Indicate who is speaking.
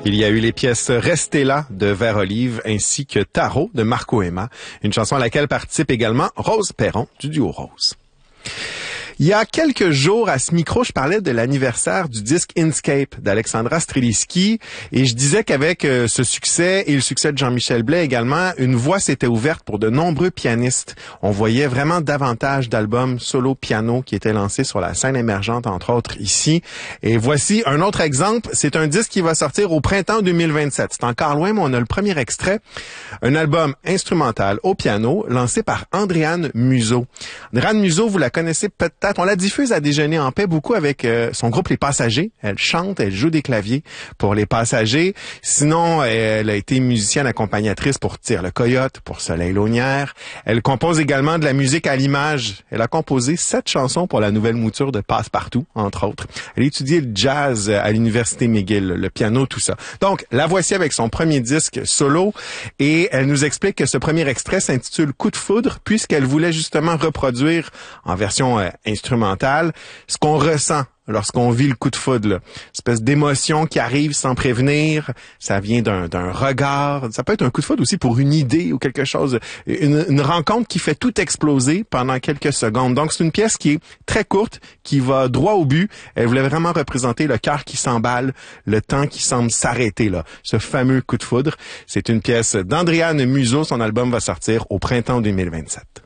Speaker 1: Il y a eu les pièces Restez là de Vert Olive ainsi que Tarot de Marco Emma, une chanson à laquelle participe également Rose Perron du duo Rose. Il y a quelques jours, à ce micro, je parlais de l'anniversaire du disque Inscape d'Alexandra Streliski et je disais qu'avec ce succès et le succès de Jean-Michel Blais également, une voie s'était ouverte pour de nombreux pianistes. On voyait vraiment davantage d'albums solo piano qui étaient lancés sur la scène émergente, entre autres ici. Et voici un autre exemple. C'est un disque qui va sortir au printemps 2027. C'est encore loin, mais on a le premier extrait. Un album instrumental au piano lancé par Andréane Museau. Andréane Museau, vous la connaissez peut-être. On la diffuse à Déjeuner en paix beaucoup avec son groupe Les Passagers. Elle chante, elle joue des claviers pour Les Passagers. Sinon, elle a été musicienne accompagnatrice pour Tire le Coyote, pour Soleil Launière. Elle compose également de la musique à l'image. Elle a composé 7 chansons pour la nouvelle mouture de Passe-Partout, entre autres. Elle a étudié le jazz à l'Université McGill, le piano, tout ça. Donc, la voici avec son premier disque solo et elle nous explique que ce premier extrait s'intitule Coup de foudre puisqu'elle voulait justement reproduire en version instrumentale ce qu'on ressent lorsqu'on vit le coup de foudre, là. Une espèce d'émotion qui arrive sans prévenir, ça vient d'un regard, ça peut être un coup de foudre aussi pour une idée ou quelque chose, une rencontre qui fait tout exploser pendant quelques secondes. Donc c'est une pièce qui est très courte, qui va droit au but. Elle voulait vraiment représenter le cœur qui s'emballe, le temps qui semble s'arrêter, là. Ce fameux coup de foudre. C'est une pièce d'Andréane Museau, son album va sortir au printemps 2027.